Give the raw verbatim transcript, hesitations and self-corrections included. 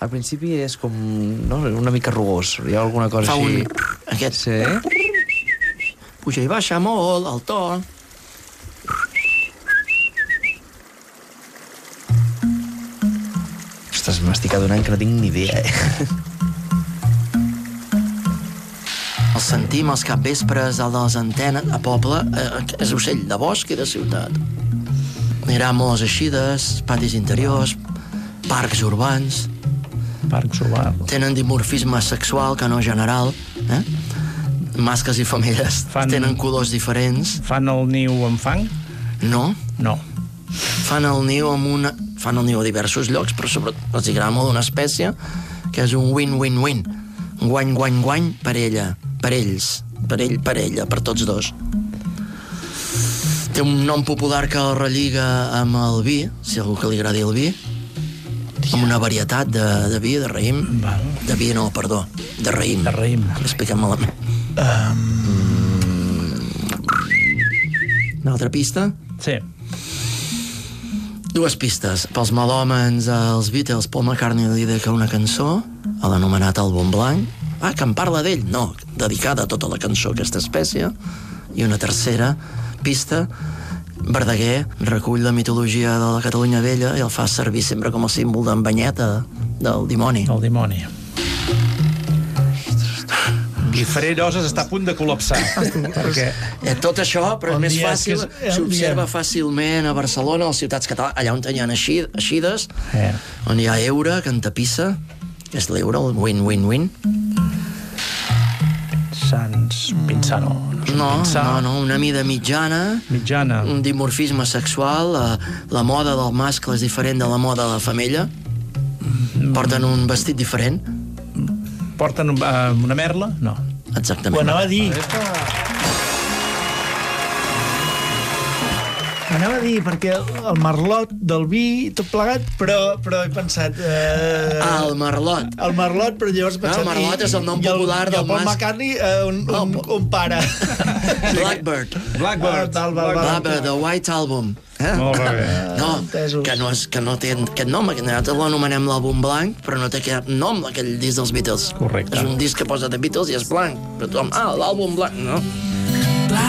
al principi és com no, una mica rugós. Hi ha alguna cosa Fa així... un... Aquest... Sí? Puja i baixa molt, el to. Ostres, m'estic adonant que no tinc ni idea, eh? El sentim els capvespres, el de les antenes, a poble, eh, és ocell de bosc i de ciutat. Hi ha molts eixides, patis interiors, parcs urbans. Parcs urbans. Tenen dimorfisme sexual, que no general, eh? Mascles i femelles Fan... tenen colors diferents. Fan el niu amb fang? No. No. Fan el niu amb una... Fan el niu a diversos llocs, però sobretot els agrada molt una espècie que és un win-win-win. Guany, guany, guany per ella, per ells, per ell, per ella, per tots dos. Té un nom popular que el relliga amb el vi, si algú que li agradi el vi, amb una varietat de, de vi, de raïm. Val. De vi no, perdó, de raïm. De raïm. Expliquem malament. Um... Una altra pista? Sí. Dues pistes. Pels melòmens, els Beatles, Paul McCartney li dedica una cançó, a l'anomenat Àlbum Blanc. Ah, que en parla d'ell? No, dedicada a tota la cançó, aquesta espècie. I una tercera pista, Verdaguer recull la mitologia de la Catalunya Vella i el fa servir sempre com a símbol d'embanyeta del dimoni. El dimoni. Guifré Lloses està a punt de col·lapsar. Perquè... Eh, tot això, però és més dia, fàcil, és que és- s'observa dia. fàcilment a Barcelona, a les ciutats catalanes, allà on hi ha eixi- eixides, Eh. on hi ha eure, que entapissa, que és l'eure, el win-win-win. Sants Pinsano. No, no, no, una mida mitjana, Mitjana. un dimorfisme sexual, la, la moda del mascle és diferent de la moda de la femella, porten un vestit diferent, Porten uh, una merla? No. exactament. Ho anava a dir. Ho anava a dir, perquè el merlot del vi, tot plegat, però, però he pensat... Eh, Ah, el merlot. el merlot, però llavors he Ah, pensat... el merlot és el nom i popular i del el Paul mas- McCartney, eh, un, un, Oh, un pare. Blackbird. Blackbird. Ah, val, val, val. Blackbird, The White Album. Eh? Molt bé. No, entesos. que no, és, que no té aquest nom, que nosaltres l'anomenem l'àlbum blanc, però no té cap nom, aquell disc dels Beatles. Correcte. És un disc que posa The Beatles i és blanc. Però tothom, ah, l'àlbum blanc, no?